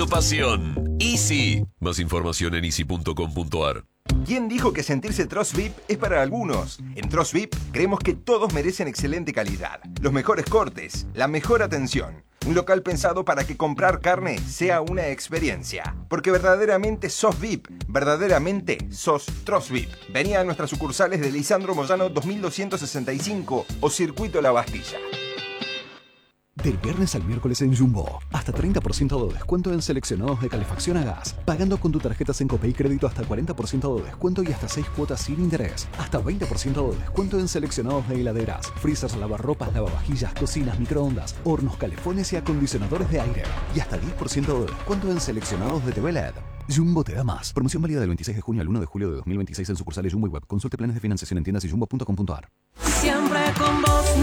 tu pasión. Easy. Más información en easy.com.ar. ¿Quién dijo que sentirse Trust VIP es para algunos? En Trust VIP creemos que todos merecen excelente calidad, los mejores cortes, la mejor atención. Un local pensado para que comprar carne sea una experiencia. Porque verdaderamente sos VIP, verdaderamente sos Trust VIP. Vení a nuestras sucursales de Lisandro Moyano 2265 o Circuito La Bastilla. Del viernes al miércoles en Jumbo, hasta 30% de descuento en seleccionados de calefacción a gas. Pagando con tu tarjeta Sencope y crédito hasta 40% de descuento y hasta 6 cuotas sin interés. Hasta 20% de descuento en seleccionados de heladeras, freezers, lavarropas, lavavajillas, cocinas, microondas, hornos, calefones y acondicionadores de aire. Y hasta 10% de descuento en seleccionados de TV LED. Jumbo te da más. Promoción válida del 26 de junio al 1 de julio de 2026 en sucursales Jumbo y Web. Consulte planes de financiación en tiendas y jumbo.com.ar. Siempre con vos,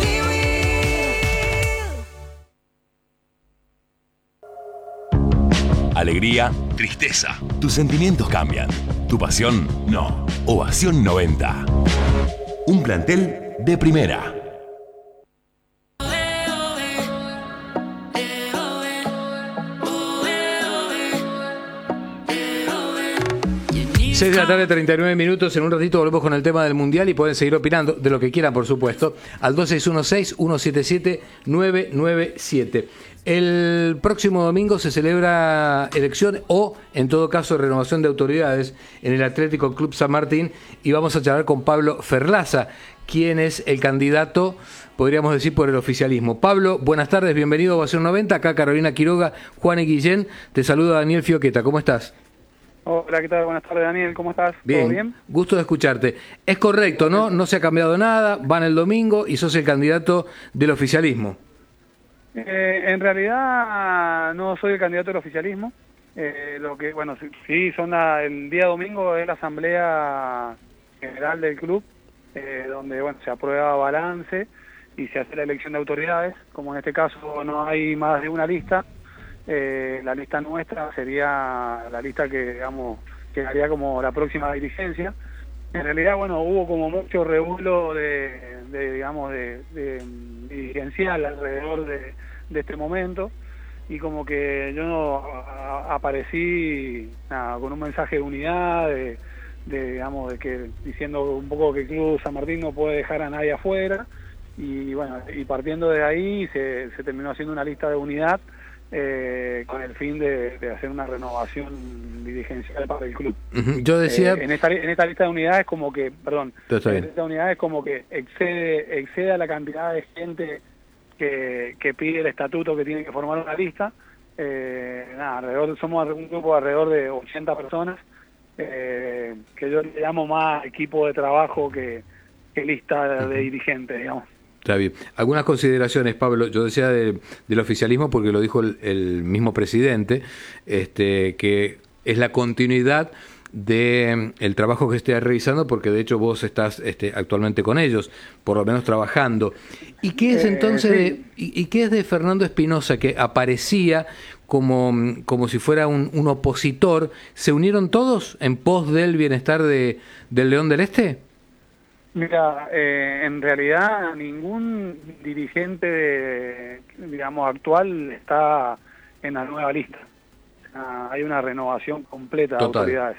Alegría, tristeza. Tus sentimientos cambian. Tu pasión, no. Ovación 90. Un plantel de primera. Seis de la tarde, 39 minutos. En un ratito volvemos con el tema del Mundial y pueden seguir opinando de lo que quieran, por supuesto, al 2616-177-997. El próximo domingo se celebra elección o, en todo caso, renovación de autoridades en el Atlético Club San Martín y vamos a charlar con Pablo Ferlaza, quien es el candidato, podríamos decir, por el oficialismo. Pablo, buenas tardes, bienvenido a Ovación 90. Acá Carolina Quiroga, Juan y Guillén. Te saluda Daniel Fioqueta. ¿Cómo estás? Hola, ¿qué tal? Buenas tardes, Daniel. ¿Cómo estás? Bien, ¿Todo bien? Gusto de escucharte. Es correcto, ¿no? No se ha cambiado nada, van el domingo y sos el candidato del oficialismo. En realidad no soy el candidato del oficialismo. Lo que, bueno, sí, el día domingo es la asamblea general del club, donde, bueno, se aprueba balance y se hace la elección de autoridades. Como en este caso no hay más de una lista, la lista nuestra sería la lista que, digamos, que haría como la próxima dirigencia. En realidad, bueno, hubo como mucho revuelo digamos, dirigencial alrededor de este momento, y como que yo no aparecí con un mensaje de unidad, digamos, diciendo un poco que el Club San Martín no puede dejar a nadie afuera, y bueno, y partiendo de ahí se terminó haciendo una lista de unidad con el fin de hacer una renovación dirigencial para el club. Yo decía... en esta lista de unidades como que, perdón, en esta lista de unidades como que excede a la cantidad de gente que pide el estatuto que tiene que formar una lista. Somos un grupo de alrededor de 80 personas, que yo le llamo más equipo de trabajo que lista de dirigentes, digamos. Está bien. Algunas consideraciones, Pablo. Yo decía del oficialismo porque lo dijo el mismo presidente, que es la continuidad de el trabajo que esté realizando, porque de hecho vos estás actualmente con ellos, por lo menos trabajando. ¿Y qué es entonces y qué es de Fernando Espinosa, que aparecía como si fuera un opositor? ¿Se unieron todos en pos del bienestar del León del Este? Mira, en realidad ningún dirigente, digamos, actual está en la nueva lista. Hay una renovación completa de autoridades.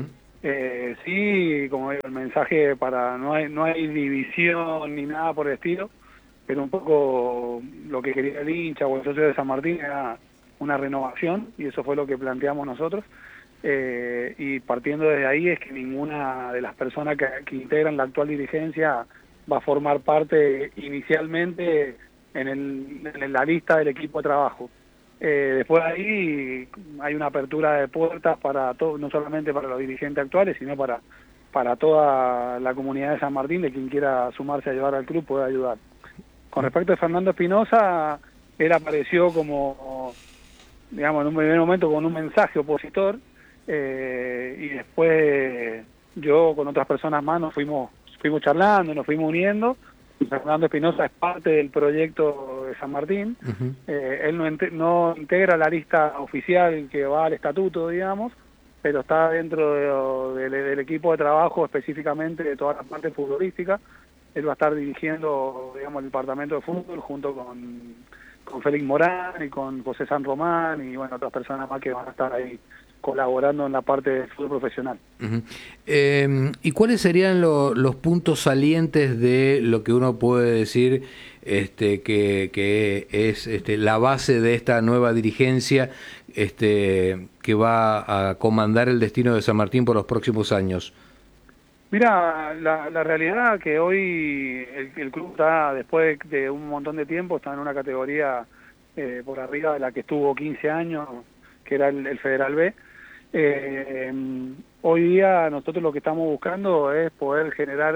Sí, como digo, el mensaje no hay división ni nada por el estilo, pero un poco lo que quería el hincha o el socio de San Martín era una renovación, y eso fue lo que planteamos nosotros. Y partiendo desde ahí es que ninguna de las personas que integran la actual dirigencia va a formar parte inicialmente en la lista del equipo de trabajo. Después de ahí hay una apertura de puertas para todo, no solamente para los dirigentes actuales, sino para toda la comunidad de San Martín, de quien quiera sumarse a ayudar al club puede ayudar. Con respecto a Fernando Espinosa, él apareció como, digamos, en un primer momento con un mensaje opositor, y después yo con otras personas más nos fuimos charlando, nos fuimos uniendo. Fernando Espinosa es parte del proyecto de San Martín. Él no integra la lista oficial que va al estatuto, digamos, pero está dentro del equipo de trabajo, específicamente de toda la parte futbolística. Él va a estar dirigiendo, digamos, el departamento de fútbol junto Félix Morán y con José San Román y bueno, otras personas más que van a estar ahí colaborando en la parte del fútbol profesional. Uh-huh. ¿Y cuáles serían los puntos salientes de lo que uno puede decir que es la base de esta nueva dirigencia que va a comandar el destino de San Martín por los próximos años? Mira, la realidad que hoy el club está, después de un montón de tiempo, está en una categoría por arriba de la que estuvo 15 años, que era el Federal B. Hoy día nosotros lo que estamos buscando es poder generar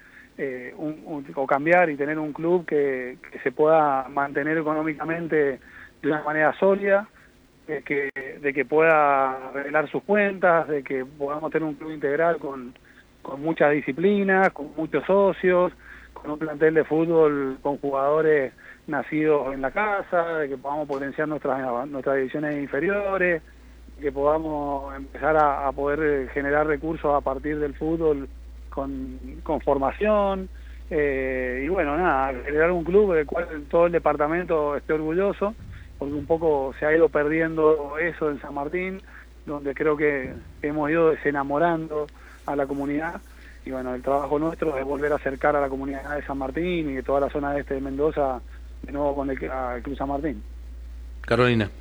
o cambiar y tener un club que se pueda mantener económicamente de una manera sólida, de que pueda revelar sus cuentas, de que podamos tener un club integral con muchas disciplinas, con muchos socios, con un plantel de fútbol con jugadores nacidos en la casa, de que podamos potenciar nuestras divisiones inferiores, que podamos empezar a poder generar recursos a partir del fútbol con formación, y bueno, nada, generar un club del cual todo el departamento esté orgulloso, porque un poco se ha ido perdiendo eso en San Martín, donde creo que hemos ido desenamorando a la comunidad, y bueno, el trabajo nuestro es volver a acercar a la comunidad de San Martín y de toda la zona este de Mendoza de nuevo con el Club San Martín. Carolina.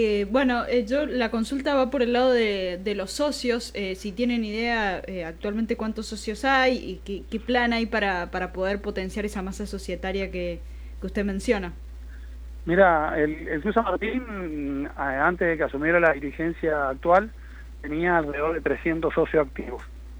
Yo la consulta va por el lado de los socios, si tienen idea actualmente cuántos socios hay y qué plan hay para poder potenciar esa masa societaria que usted menciona. Mira, el Club San Martín, antes de que asumiera la dirigencia actual, tenía alrededor de 300 socios activos.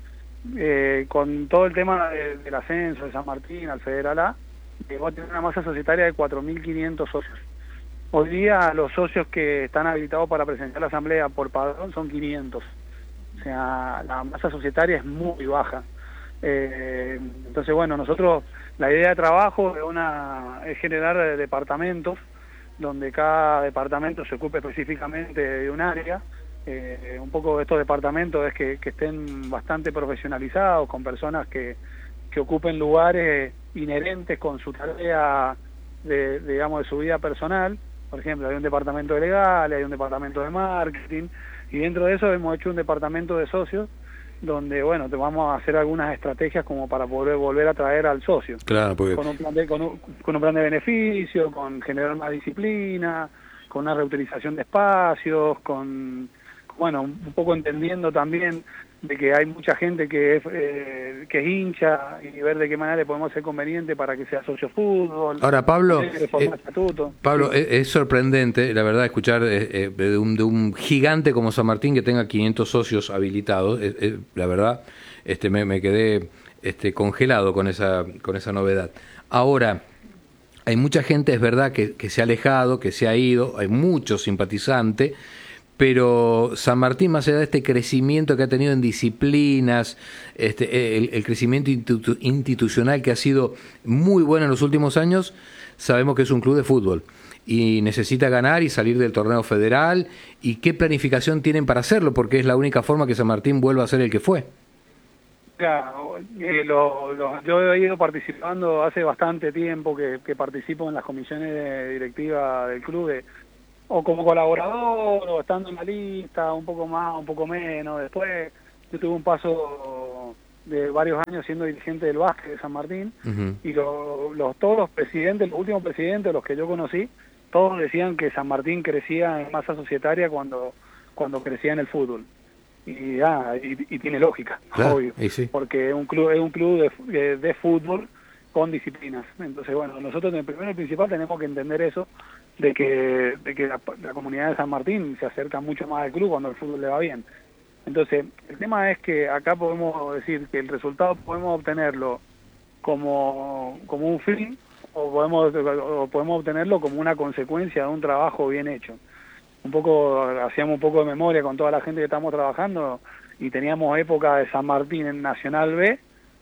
Con todo el tema del ascenso de San Martín al Federal A, llegó a tener una masa societaria de 4.500 socios. Hoy día los socios que están habilitados para presentar la asamblea por padrón son 500. O sea, la masa societaria es muy baja. Entonces, bueno, nosotros, la idea de trabajo es generar departamentos, donde cada departamento se ocupe específicamente de un área. Un poco de estos departamentos es que estén bastante profesionalizados, con personas que ocupen lugares inherentes con su tarea de su vida personal. Por ejemplo, hay un departamento de legal, hay un departamento de marketing, y dentro de eso hemos hecho un departamento de socios, donde, bueno, te vamos a hacer algunas estrategias como para poder volver a traer al socio. Claro, porque... con un plan de beneficio, con generar más disciplina, con una reutilización de espacios, un poco entendiendo también de que hay mucha gente que es hincha, y ver de qué manera le podemos ser conveniente para que sea socio fútbol. Ahora, Pablo, Pablo, es sorprendente, la verdad, escuchar de un gigante como San Martín que tenga 500 socios habilitados. La verdad, me quedé congelado con esa novedad. Ahora, hay mucha gente, es verdad, que se ha alejado, que se ha ido, hay mucho simpatizante, pero San Martín, más allá de este crecimiento que ha tenido en disciplinas, el crecimiento institucional que ha sido muy bueno en los últimos años, sabemos que es un club de fútbol y necesita ganar y salir del torneo federal. ¿Y qué planificación tienen para hacerlo? Porque es la única forma que San Martín vuelva a ser el que fue. Claro, yo he ido participando hace bastante tiempo que participo en las comisiones directivas del club, o como colaborador, o estando en la lista, un poco más, un poco menos. Después yo tuve un paso de varios años siendo dirigente del básquet de San Martín, uh-huh. Y todos los presidentes, los últimos presidentes, los que yo conocí, todos decían que San Martín crecía en masa societaria cuando crecía en el fútbol. Y tiene lógica, claro, obvio, sí. Porque es un club de fútbol con disciplinas. Entonces, bueno, nosotros en el primero y principal tenemos que entender eso, de que la comunidad de San Martín se acerca mucho más al club cuando el fútbol le va bien. Entonces, el tema es que acá podemos decir que el resultado podemos obtenerlo como un fin, o podemos obtenerlo como una consecuencia de un trabajo bien hecho. Hacíamos un poco de memoria con toda la gente que estamos trabajando, y teníamos época de San Martín en Nacional B,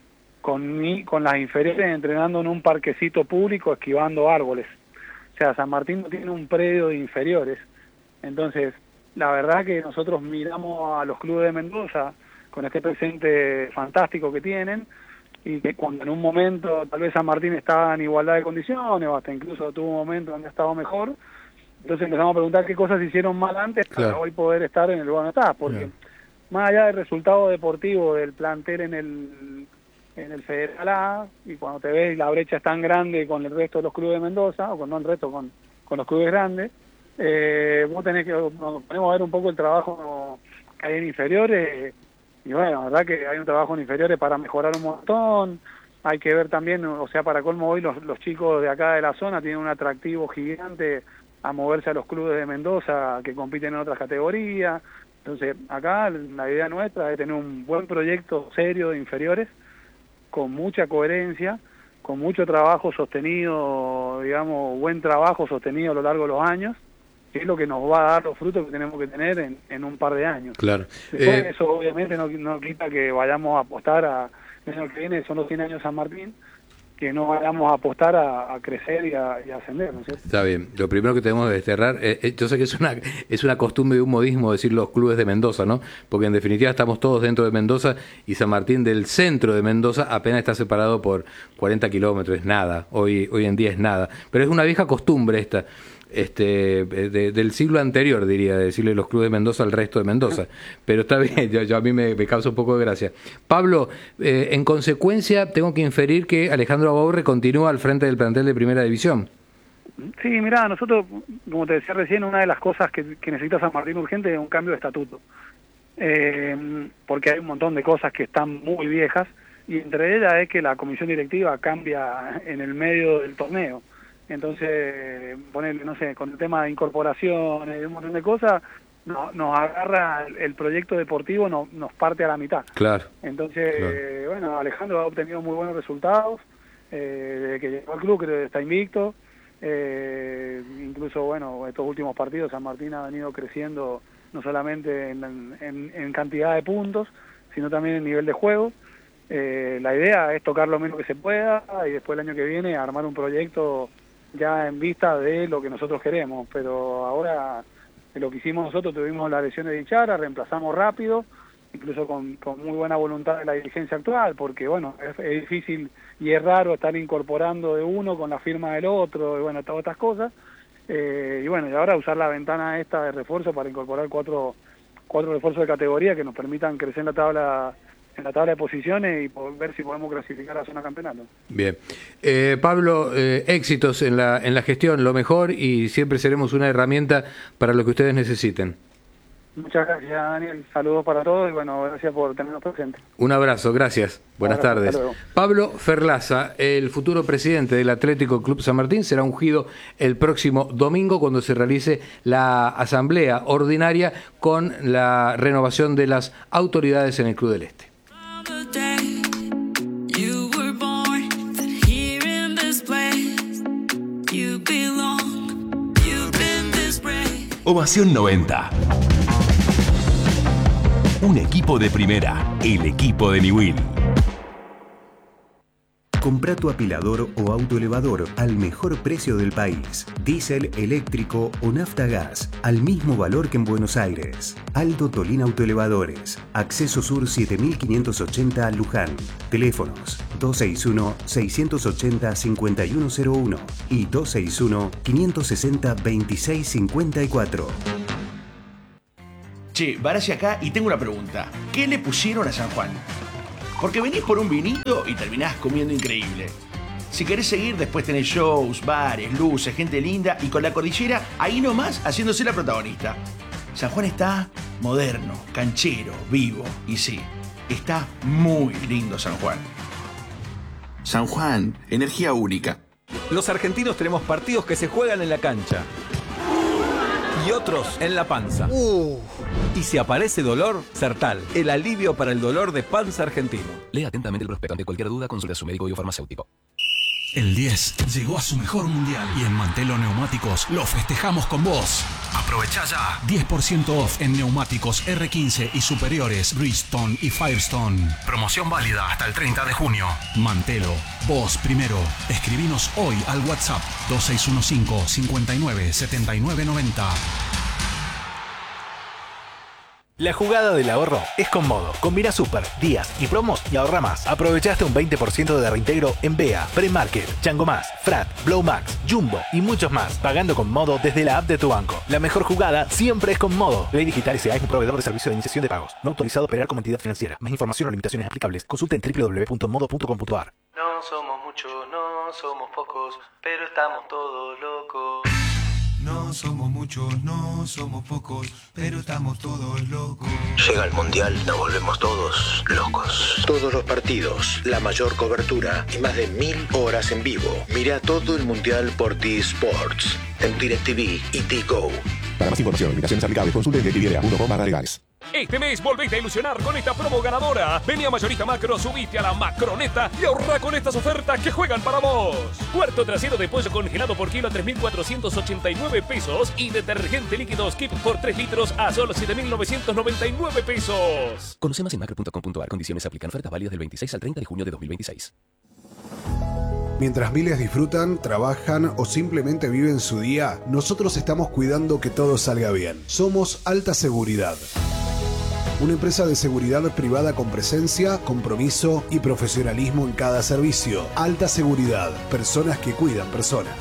con las inferiores entrenando en un parquecito público esquivando árboles. O sea, San Martín no tiene un predio de inferiores. Entonces, la verdad que nosotros miramos a los clubes de Mendoza con este presente fantástico que tienen, y que cuando en un momento tal vez San Martín estaba en igualdad de condiciones o hasta incluso tuvo un momento donde ha estado mejor, entonces empezamos a preguntar qué cosas hicieron mal antes para hoy poder estar en el lugar donde está, porque más allá del resultado deportivo del plantel en el Federal A, y cuando te ves la brecha es tan grande con el resto de los clubes de Mendoza, o no el resto, con los clubes grandes, vos tenés que, nos ponemos a ver un poco el trabajo que hay en inferiores, y bueno, la verdad que hay un trabajo en inferiores para mejorar un montón. Hay que ver también, o sea, para colmo hoy los chicos de acá de la zona tienen un atractivo gigante a moverse a los clubes de Mendoza que compiten en otras categorías. Entonces, acá la idea nuestra es tener un buen proyecto serio de inferiores, con mucha coherencia, con mucho trabajo sostenido, digamos, buen trabajo sostenido a lo largo de los años, que es lo que nos va a dar los frutos que tenemos que tener en un par de años. Claro. Después, eso obviamente no quita que vayamos a apostar el año que viene, son los 100 años de San Martín, que no vayamos a apostar a crecer y a ascender, ¿no es cierto? Está bien. Lo primero que tenemos que desterrar, yo sé que es una costumbre de un modismo decir los clubes de Mendoza, ¿no? Porque en definitiva estamos todos dentro de Mendoza y San Martín del centro de Mendoza apenas está separado por 40 kilómetros, es nada, hoy en día es nada. Pero es una vieja costumbre esta. Del siglo anterior, diría, de decirle los clubes de Mendoza al resto de Mendoza. Pero está bien, yo a mí me causa un poco de gracia. Pablo, en consecuencia, tengo que inferir que Alejandro Abaurre continúa al frente del plantel de Primera División. Sí, mirá, nosotros, como te decía recién, una de las cosas que necesita San Martín urgente es un cambio de estatuto. Porque hay un montón de cosas que están muy viejas, y entre ellas es que la comisión directiva cambia en el medio del torneo. Entonces, ponerle, no sé, con el tema de incorporaciones y un montón de cosas, nos agarra el proyecto deportivo, nos parte a la mitad. Claro. Entonces, bueno, Alejandro ha obtenido muy buenos resultados, desde que llegó al club, creo que está invicto. Incluso, bueno, estos últimos partidos San Martín ha venido creciendo no solamente en cantidad de puntos, sino también en nivel de juego. La idea es tocar lo menos que se pueda y después el año que viene armar un proyecto ya en vista de lo que nosotros queremos, pero ahora lo que hicimos nosotros, tuvimos las lesiones de Ichara, reemplazamos rápido, incluso con muy buena voluntad de la dirigencia actual, porque bueno, es difícil y es raro estar incorporando de uno con la firma del otro, y bueno, todas estas cosas, y bueno, y ahora usar la ventana esta de refuerzo para incorporar cuatro refuerzos de categoría que nos permitan crecer en la tabla de posiciones y ver si podemos clasificar a zona campeonato. Bien. Pablo, éxitos en la gestión, lo mejor, y siempre seremos una herramienta para lo que ustedes necesiten. Muchas gracias, Daniel. Saludos para todos y bueno, gracias por tenernos presentes. Un abrazo, gracias. Buenas tardes. Pablo Ferlaza, el futuro presidente del Atlético Club San Martín, será ungido el próximo domingo cuando se realice la asamblea ordinaria con la renovación de las autoridades en el Club del Este. Ovación 90. Un equipo de primera, el equipo de Niwil. Compra tu apilador o autoelevador al mejor precio del país. Diésel, eléctrico o nafta gas, al mismo valor que en Buenos Aires. Aldo Tolín Autoelevadores. Acceso Sur 7580 Luján. Teléfonos 261-680-5101 y 261-560-2654. Che, Barassi acá y tengo una pregunta. ¿Qué le pusieron a San Juan? Porque venís por un vinito y terminás comiendo increíble. Si querés seguir, después tenés shows, bares, luces, gente linda y con la cordillera ahí nomás haciéndose la protagonista. San Juan está moderno, canchero, vivo y sí, está muy lindo San Juan. San Juan, energía única. Los argentinos tenemos partidos que se juegan en la cancha y otros en la panza. Y si aparece dolor, Sertal, el alivio para el dolor de panza argentino. Lea atentamente el prospecto. Ante cualquier duda, consulte a su médico y farmacéutico. El 10 llegó a su mejor mundial y en Mantelo Neumáticos lo festejamos con vos. Aprovecha ya. 10% off en neumáticos R15 y superiores, Bridgestone y Firestone. Promoción válida hasta el 30 de junio. Mantelo, vos primero. Escribinos hoy al WhatsApp 2615 59 79 90. La jugada del ahorro es con Modo. Combina super, días y promos y ahorra más. Aprovechaste un 20% de reintegro en BEA, Premarket, Chango Más, Frat, Blow Max, Jumbo y muchos más. Pagando con Modo desde la app de tu banco. La mejor jugada siempre es con Modo. Ley Digital S.A. es un proveedor de servicio de iniciación de pagos. No autorizado a operar como entidad financiera. Más información o limitaciones aplicables. Consulta en www.modo.com.ar. No somos muchos, no somos pocos, pero estamos todos locos. No somos muchos, no somos pocos, pero estamos todos locos. Llega el Mundial, nos volvemos todos locos. Todos los partidos, la mayor cobertura y más de 1000 horas en vivo. Mira todo el Mundial por T-Sports, en DirecTV y T-Go. Para más información, limitaciones aplicables, consulte en directv.com/legales. Este mes volvete a ilusionar con esta promo ganadora. Vení a Mayorista Macro, subite a la Macroneta y ahorra con estas ofertas que juegan para vos. Cuarto trasero de pollo congelado por kilo a 3.489 pesos y detergente líquido Skip por 3 litros a solo 7.999 pesos. Conoce más en macro.com.ar. Condiciones aplican. Ofertas válidas del 26 al 30 de junio de 2026. Mientras miles disfrutan, trabajan o simplemente viven su día, nosotros estamos cuidando que todo salga bien. Somos Alta Seguridad. Una empresa de seguridad privada con presencia, compromiso y profesionalismo en cada servicio. Alta Seguridad. Personas que cuidan personas.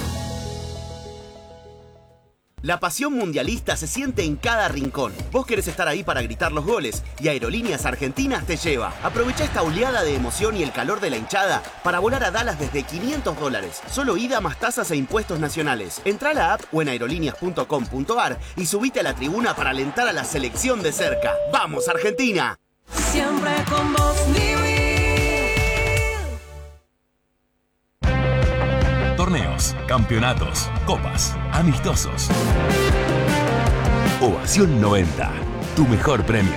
La pasión mundialista se siente en cada rincón. Vos querés estar ahí para gritar los goles y Aerolíneas Argentinas te lleva. Aprovecha esta oleada de emoción y el calor de la hinchada para volar a Dallas desde $500. Solo ida más tasas e impuestos nacionales. Entrá a la app o en aerolíneas.com.ar y subite a la tribuna para alentar a la selección de cerca. ¡Vamos, Argentina! Siempre con vos, Torneos, campeonatos, copas, amistosos. Ovación 90, tu mejor premio.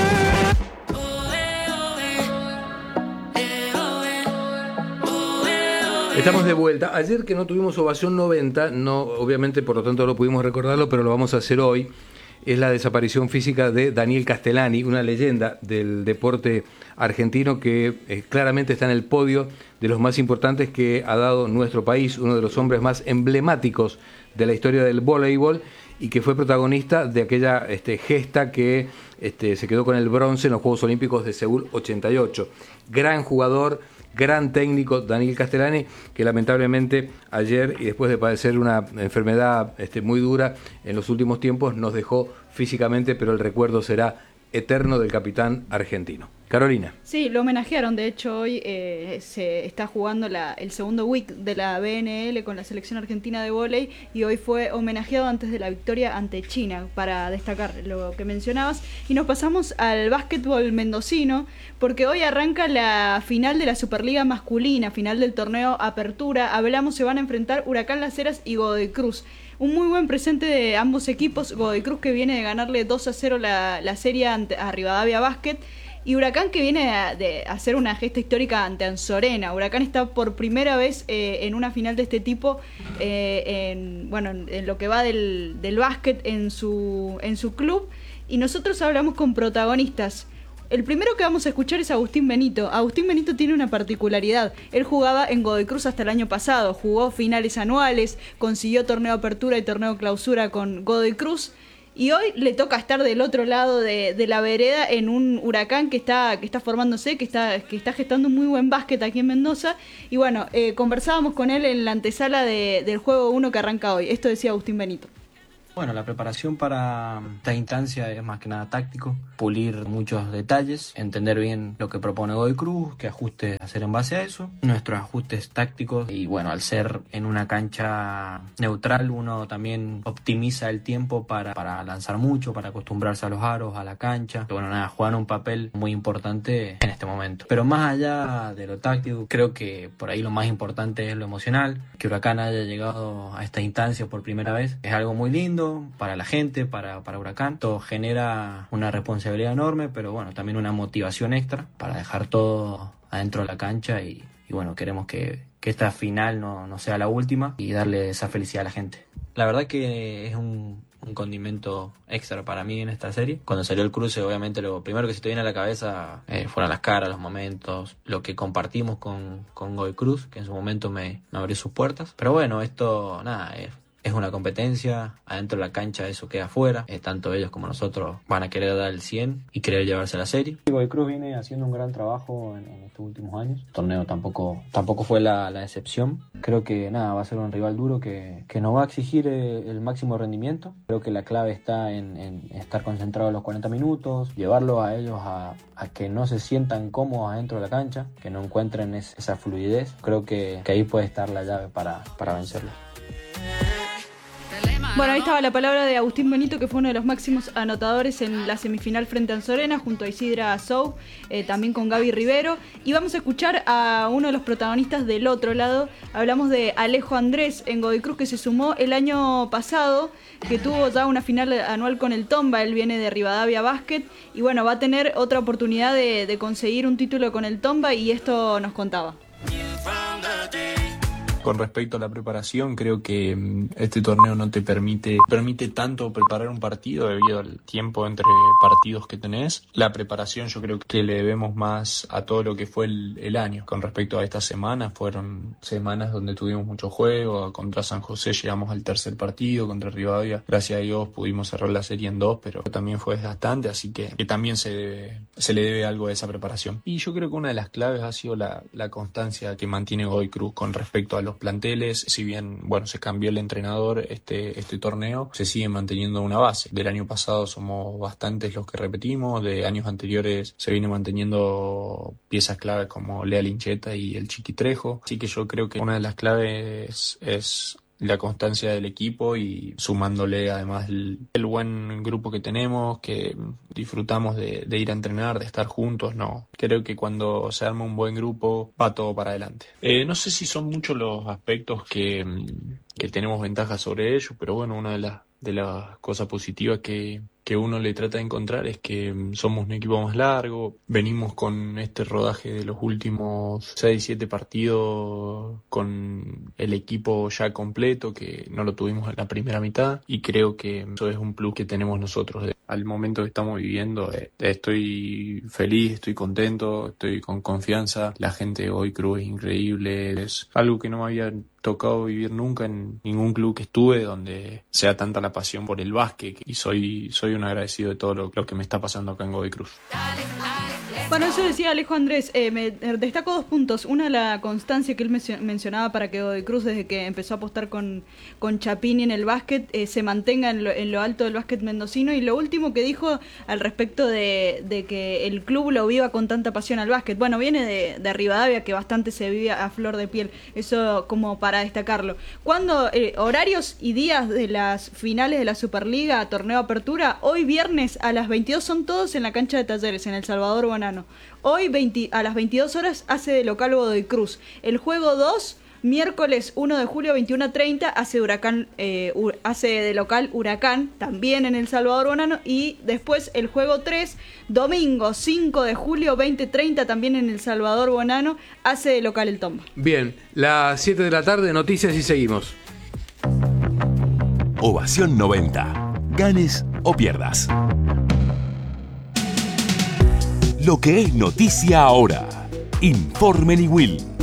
Estamos de vuelta. Ayer que no tuvimos Ovación 90, no, obviamente por lo tanto no pudimos recordarlo, pero lo vamos a hacer hoy. Es la desaparición física de Daniel Castellani, una leyenda del deporte argentino que claramente está en el podio de los más importantes que ha dado nuestro país, uno de los hombres más emblemáticos de la historia del voleibol y que fue protagonista de aquella gesta que se quedó con el bronce en los Juegos Olímpicos de Seúl 88. Gran jugador, gran técnico Daniel Castellani, que lamentablemente ayer y después de padecer una enfermedad muy dura en los últimos tiempos nos dejó físicamente, pero el recuerdo será eterno del capitán argentino. Carolina. Sí, lo homenajearon, de hecho hoy se está jugando el segundo week de la BNL con la selección argentina de vóley y hoy fue homenajeado antes de la victoria ante China, para destacar lo que mencionabas. Y nos pasamos al básquetbol mendocino, porque hoy arranca la final de la Superliga masculina, final del torneo Apertura. Hablamos, se van a enfrentar Huracán Las Heras y Godoy Cruz. Un muy buen presente de ambos equipos. Godoy Cruz, que viene de ganarle 2-0 la serie a Rivadavia Basket, y Huracán, que viene de hacer una gesta histórica ante Anzorena. Huracán está por primera vez en una final de este tipo, en lo que va del básquet en su club. Y nosotros hablamos con protagonistas. El primero que vamos a escuchar es Agustín Benito. Agustín Benito tiene una particularidad. Él jugaba en Godoy Cruz hasta el año pasado. Jugó finales anuales, consiguió torneo apertura y torneo clausura con Godoy Cruz. Y hoy le toca estar del otro lado de la vereda en un Huracán que está formándose, que está gestando un muy buen básquet aquí en Mendoza. Y bueno, conversábamos con él en la antesala del juego 1 que arranca hoy. Esto decía Agustín Benito. Bueno, la preparación para esta instancia es más que nada táctico, pulir muchos detalles, entender bien lo que propone Godoy Cruz, qué ajustes hacer en base a eso, nuestros ajustes tácticos. Y bueno, al ser en una cancha neutral, uno también optimiza el tiempo para lanzar mucho, para acostumbrarse a los aros, a la cancha. Y bueno, nada, juegan un papel muy importante en este momento. Pero más allá de lo táctico, creo que por ahí lo más importante es lo emocional. Que Huracán haya llegado a esta instancia por primera vez es algo muy lindo para la gente, para Huracán. Esto genera una responsabilidad enorme, pero bueno, también una motivación extra para dejar todo adentro de la cancha y bueno, queremos que esta final no sea la última y darle esa felicidad a la gente. La verdad que es un condimento extra para mí en esta serie. Cuando salió el cruce, obviamente lo primero que se te viene a la cabeza fueron las caras, los momentos, lo que compartimos con Godoy Cruz, que en su momento me abrió sus puertas. Pero bueno, esto nada, es es una competencia, adentro de la cancha eso queda afuera, tanto ellos como nosotros van a querer dar el 100 y querer llevarse la serie. Godoy Cruz viene haciendo un gran trabajo en estos últimos años, el torneo tampoco fue la excepción. Creo que va a ser un rival duro que nos va a exigir el máximo rendimiento. Creo que la clave está en estar concentrado los 40 minutos, llevarlo a ellos a que no se sientan cómodos adentro de la cancha, que no encuentren esa fluidez. Creo que ahí puede estar la llave para vencerlo. Bueno, ahí estaba la palabra de Agustín Benito, que fue uno de los máximos anotadores en la semifinal frente a Anzorena, junto a Isidra Sou, también con Gaby Rivero. Y vamos a escuchar a uno de los protagonistas del otro lado. Hablamos de Alejo Andrés en Godoy Cruz, que se sumó el año pasado, que tuvo ya una final anual con el Tomba. Él viene de Rivadavia Basket y bueno, va a tener otra oportunidad de conseguir un título con el Tomba, y esto nos contaba. Con respecto a la preparación, creo que este torneo no te permite tanto preparar un partido debido al tiempo entre partidos que tenés. La preparación yo creo que le debemos más a todo lo que fue el año. Con respecto a estas semanas, fueron semanas donde tuvimos mucho juego. Contra San José llegamos al tercer partido, contra Rivadavia, gracias a Dios pudimos cerrar la serie en 2, pero también fue desgastante, así que también se le debe algo de esa preparación. Y yo creo que una de las claves ha sido la constancia que mantiene Godoy Cruz con respecto a los planteles. Si bien se cambió el entrenador este torneo, se sigue manteniendo una base. Del año pasado somos bastantes los que repetimos, de años anteriores se viene manteniendo piezas claves como Lea Lincheta y el Chiqui Trejo, así que yo creo que una de las claves es la constancia del equipo y sumándole además el buen grupo que tenemos, que disfrutamos de ir a entrenar, de estar juntos. Creo que cuando se arma un buen grupo va todo para adelante. No sé si son muchos los aspectos que tenemos ventajas sobre ellos, pero bueno, una de las cosas positivas que uno le trata de encontrar es que somos un equipo más largo, venimos con este rodaje de los últimos 6-7 partidos con el equipo ya completo, que no lo tuvimos en la primera mitad, y creo que eso es un plus que tenemos nosotros. Al momento que estamos viviendo, estoy feliz, estoy contento, estoy con confianza. La gente de Godoy Cruz es increíble, es algo que no me había tocado vivir nunca en ningún club que estuve, donde sea tanta la pasión por el básquet, y soy un agradecido de todo lo que me está pasando acá en Godoy Cruz. Bueno, eso decía Alejo Andrés. Me destaco 2 puntos. Una, la constancia que él mencionaba para que Godoy Cruz, desde que empezó a apostar con Chapini en el básquet, se mantenga en lo alto del básquet mendocino. Y lo último que dijo al respecto de que el club lo viva con tanta pasión al básquet. Bueno, viene de Rivadavia, que bastante se vive a flor de piel. Eso como para destacarlo. Cuando horarios y días de las finales de la Superliga, torneo Apertura, hoy viernes a las 22 son todos en la cancha de Talleres, en El Salvador Bonano. Hoy a las 22 horas hace de local Godoy Cruz. El juego 2, miércoles 1 de julio 21:30, hace de local Huracán, también en El Salvador Bonano. Y después el juego 3, domingo 5 de julio 20:30, también en El Salvador Bonano, hace de local el Tomba. Bien, las 7 de la tarde, noticias y seguimos. Ovación 90. Ganes o pierdas. Lo que es noticia ahora. Informe Niwil.